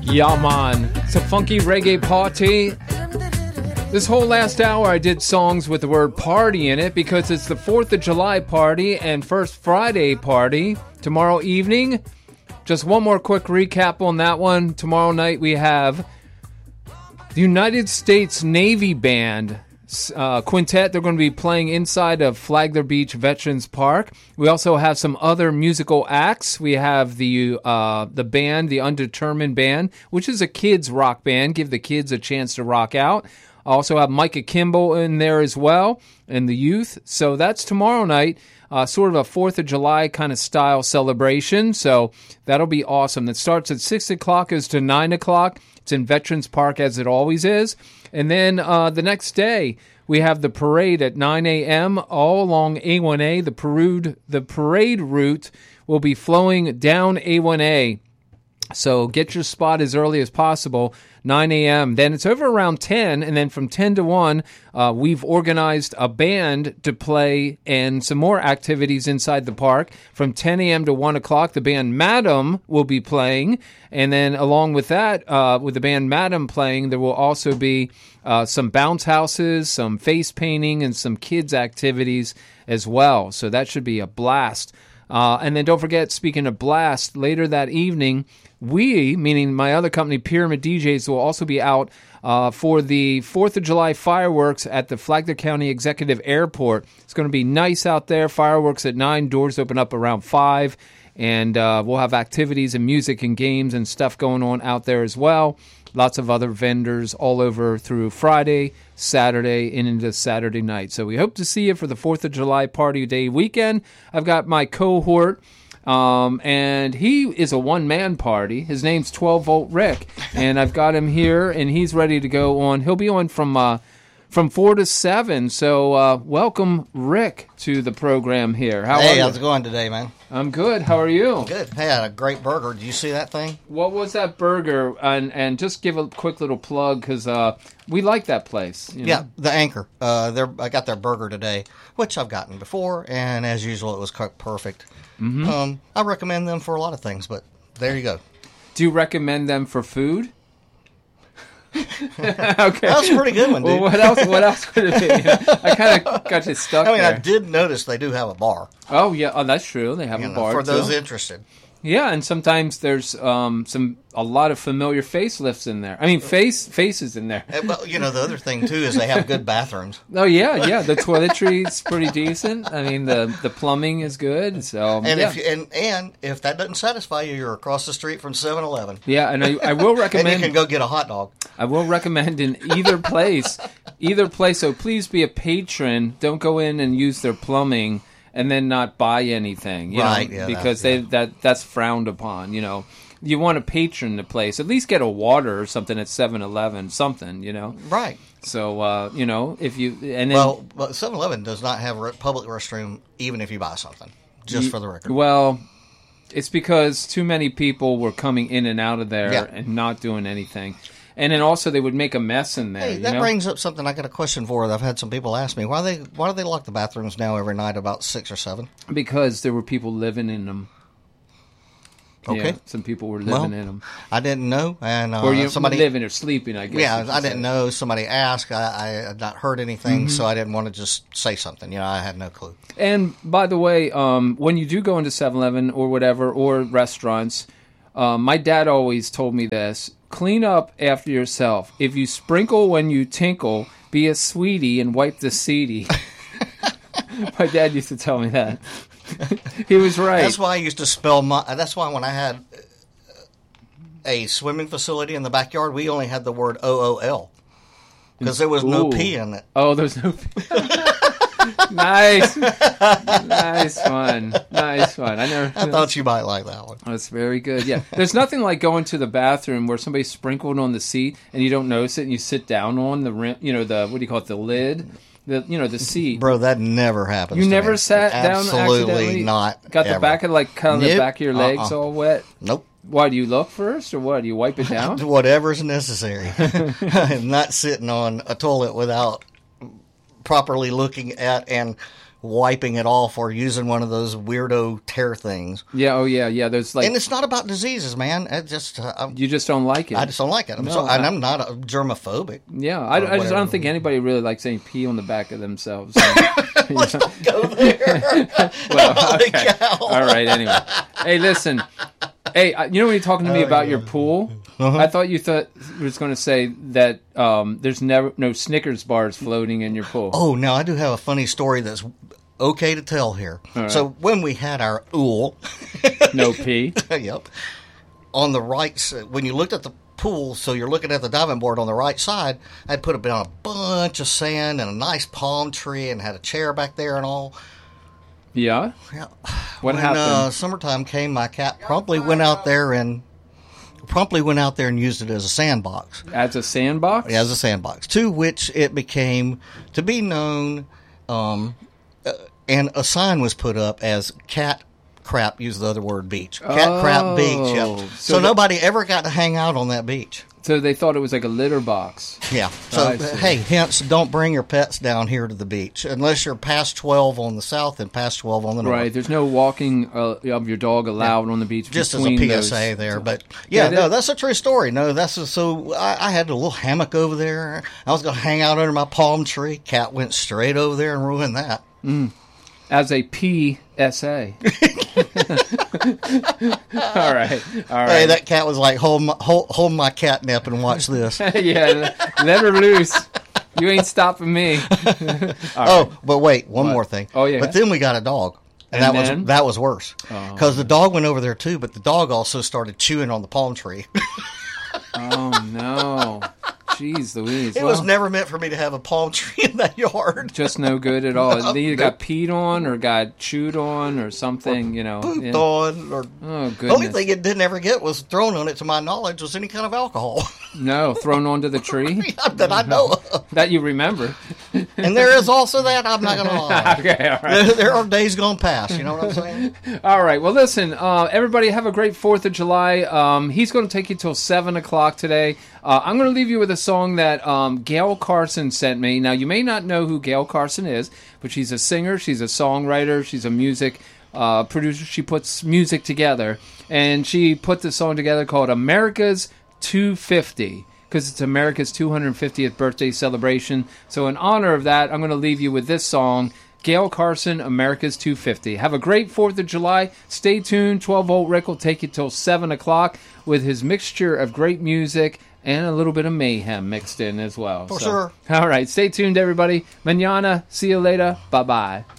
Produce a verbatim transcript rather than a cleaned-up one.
Yeah, man. It's a funky reggae party. This whole last hour I did songs with the word party in it because it's the fourth of July party and First Friday party tomorrow evening. Just one more quick recap on that one. Tomorrow night we have the United States Navy Band uh, Quintet. They're going to be playing inside of Flagler Beach Veterans Park. We also have some other musical acts. We have the uh, the band, the Undetermined Band, which is a kids rock band. Give the kids a chance to rock out. I also have Micah Kimball in there as well, and the youth. So that's tomorrow night, uh, sort of a fourth of July kind of style celebration. So that'll be awesome. It starts at six o'clock, goes to nine o'clock. It's in Veterans Park, as it always is. And then uh, the next day, we have the parade at nine a.m. all along A one A. The parade, the parade route will be flowing down A one A. So get your spot as early as possible, nine a.m. Then it's over around ten, and then from ten to one, uh, we've organized a band to play and some more activities inside the park. From ten a.m. to one o'clock, the band Madam will be playing, and then along with that, uh, with the band Madam playing, there will also be uh, some bounce houses, some face painting, and some kids' activities as well. So that should be a blast. Uh, and then don't forget, speaking of blast, later that evening, we, meaning my other company, Pyramid D Js, will also be out uh, for the fourth of July fireworks at the Flagler County Executive Airport. It's going to be nice out there. Fireworks at nine, doors open up around five, and uh, we'll have activities and music and games and stuff going on out there as well. Lots of other vendors all over through Friday, Saturday, and into Saturday night. So we hope to see you for the fourth of July Party Day weekend. I've got my cohort, um, and he is a one-man party. His name's twelve volt Rick, and I've got him here, and he's ready to go on. He'll be on from uh, from four to seven. So uh, welcome, Rick, to the program here. How hey, are you? how's it going today, man? I'm good. How are you? Good. Hey, I had a great burger. Did you see that thing? What was that burger? And and just give a quick little plug because uh, we like that place. You know? Yeah, the Anchor. Uh, their I got their burger today, which I've gotten before, and as usual, it was cooked perfect. Mm-hmm. Um, I recommend them for a lot of things, but there you go. Do you recommend them for food? Okay, that was a pretty good one, dude. Well, what else? What else could it be? You know, I kind of got you stuck. I mean, there. I did notice they do have a bar. Oh yeah, oh that's true. They have you a know, bar for those too. interested. Yeah, and sometimes there's um, some a lot of familiar facelifts in there. I mean, face faces in there. And, well, you know, the other thing too is they have good bathrooms. Oh yeah, yeah. The toiletry's pretty decent. I mean, the the plumbing is good. So and yeah. if you, and and if that doesn't satisfy you, you're across the street from seven eleven. Yeah, and I, I will recommend. And you can go get a hot dog. I will recommend in either place, either place. So please be a patron. Don't go in and use their plumbing and then not buy anything, you right? know, Yeah, because that's, they yeah. that that's frowned upon. You know, you want to patron the place. At least get a water or something at seven eleven, something. You know, right? So uh, you know, if you and then well, well, seven eleven does not have a public restroom, even if you buy something. Just you, for the record. Well, it's because too many people were coming in and out of there yeah. and not doing anything. And then also they would make a mess in there. Hey, you that know? brings up something I got a question for. I've had some people ask me why they why do they lock the bathrooms now every night about six or seven? Because there were people living in them. Okay, yeah, some people were living well, in them. I didn't know, and uh, or you somebody living or sleeping. I guess. Yeah, I didn't say. know. Somebody asked. I, I had not heard anything, mm-hmm. so I didn't want to just say something. You know, I had no clue. And by the way, um, when you do go into seven eleven or whatever or restaurants, um, my dad always told me this. Clean up after yourself. If you sprinkle when you tinkle, be a sweetie and wipe the seedy. My dad used to tell me that. He was right. That's why I used to spell my... That's why when I had a swimming facility in the backyard, we only had the word O O L. Because there was Ooh. no P in it. Oh, there's no P. Nice. Nice one. Nice one. I never. I thought you might like that one. That's very good. Yeah. There's nothing like going to the bathroom where somebody sprinkled on the seat and you don't notice it and you sit down on the rim, you know, the, what do you call it, the lid? The, you know, the seat. Bro, that never happens. You to never me. sat down Absolutely accidentally? not. Got ever. the back of, like, kind of nope. the back of your legs uh-uh. all wet? Nope. Why, do you look first or what? Do you wipe it down? Whatever's necessary. I'm not sitting on a toilet without properly looking at and wiping it off or using one of those weirdo tear things. Yeah, oh yeah, yeah. There's like, and it's not about diseases, man. It just uh, I'm- you just don't like it. I just don't like it. I'm No, so, and I- I'm not a germophobic. yeah, I, I just I whatever. don't think anybody really likes saying pee on the back of themselves. Let's not go there. Well, Holy okay. cow. All right. Anyway, hey, listen. Hey, I- you know when you're talking to me Oh, about yeah. your pool, Uh-huh. I thought you thought you was going to say that um, there's never no Snickers bars floating in your pool. Oh, now I do have a funny story that's okay to tell here. right. So when we had our ool, No pee. yep, on the right, s- when you looked at the pool, so you're looking at the diving board on the right side, I'd put down a bunch of sand and a nice palm tree and had a chair back there and all. Yeah. Yeah. What when, happened? Uh, summertime came, my cat promptly went out there and promptly went out there and used it as a sandbox. As a sandbox. As a sandbox, to which it became to be known, um, uh, and a sign was put up as cat crap. Use the other word, beach. Cat Oh, crap beach. Yep. so So, the- nobody ever got to hang out on that beach. So they thought it was like a litter box. Yeah. So I see. hey, hence don't bring your pets down here to the beach unless you're past twelve on the south and past twelve on the north. Right. There's no walking uh, of your dog allowed on the beach. Just as a between P S A those. there, but yeah, Yeah, no, that- that's a true story. No, that's a, so I, I had a little hammock over there. I was going to hang out under my palm tree. Cat went straight over there and ruined that. As a P S A. all right. All right. Hey, that cat was like, hold my, hold, hold my catnip and watch this. yeah. Let her loose. You ain't stopping me. Oh, but wait, one What? more thing. Oh, yeah. But then we got a dog. And, And that then? was that was worse Oh. because the dog went over there too, but the dog also started chewing on the palm tree. Oh no. Jeez Louise. It Well, was never meant for me to have a palm tree in that yard. just no good at all. No, It either nope. got peed on or got chewed on or something, you know. Pooped Yeah. on, or Oh the only goodness. thing it didn't ever get was thrown on it, to my knowledge, was any kind of alcohol No, thrown onto the tree that I know of. that you remember. And there is also that. I'm not going to lie. Okay, all right. There, there are days gone past. You know what I'm saying? All right. Well, listen, uh, everybody have a great fourth of July. Um, he's going to take you till seven o'clock today. Uh, I'm going to leave you with a song that um, Gail Carson sent me. Now, you may not know who Gail Carson is, but she's a singer, she's a songwriter, she's a music uh, producer. She puts music together, and she put this song together called America's two fifty, because it's America's two hundred fiftieth birthday celebration. So in honor of that, I'm going to leave you with this song, Gail Carson, America's two fifty. Have a great fourth of July. Stay tuned. twelve Volt Rick will take you till seven o'clock with his mixture of great music and a little bit of mayhem mixed in as well. For So, sure. All right. Stay tuned, everybody. Mañana. See you later. Bye-bye.